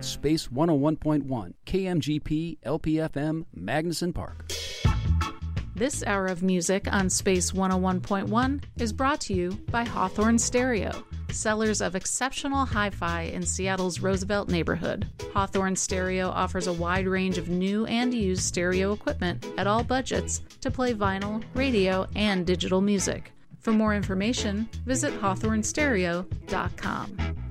Space 101.1, KMGP LPFM, Magnuson Park. This hour of music on Space 101.1 is brought to you by Hawthorne Stereo, sellers of exceptional hi-fi in Seattle's Roosevelt neighborhood. Hawthorne Stereo offers a wide range of new and used stereo equipment at all budgets to play vinyl, radio, and digital music. For more information, visit hawthornestereo.com.